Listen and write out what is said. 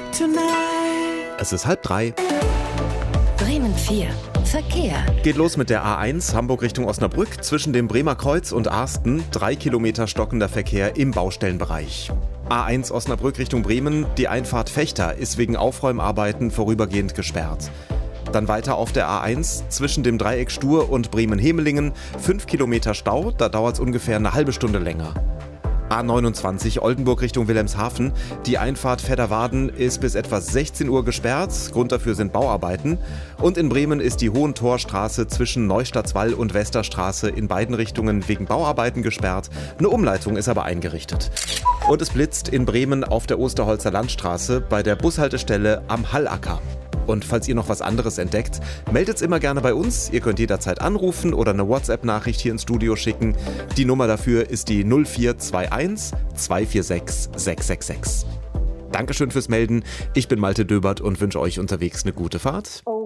Es ist 2:30. Bremen 4. Verkehr. Geht los mit der A1 Hamburg Richtung Osnabrück. Zwischen dem Bremer Kreuz und Arsten 3 Kilometer stockender Verkehr im Baustellenbereich. A1 Osnabrück Richtung Bremen. Die Einfahrt Fechter ist wegen Aufräumarbeiten vorübergehend gesperrt. Dann weiter auf der A1 zwischen dem Dreieck Stur und Bremen-Hemelingen 5 Kilometer Stau. Da dauert es ungefähr eine halbe Stunde länger. A29 Oldenburg Richtung Wilhelmshaven. Die Einfahrt Vedderwarden ist bis etwa 16 Uhr gesperrt. Grund dafür sind Bauarbeiten. Und in Bremen ist die Hohentorstraße zwischen Neustadtswall und Westerstraße in beiden Richtungen wegen Bauarbeiten gesperrt. Eine Umleitung ist aber eingerichtet. Und es blitzt in Bremen auf der Osterholzer Landstraße bei der Bushaltestelle am Hallacker. Und falls ihr noch was anderes entdeckt, meldet's immer gerne bei uns. Ihr könnt jederzeit anrufen oder eine WhatsApp-Nachricht hier ins Studio schicken. Die Nummer dafür ist die 0421 246 666. Dankeschön fürs Melden. Ich bin Malte Döbert und wünsche euch unterwegs eine gute Fahrt.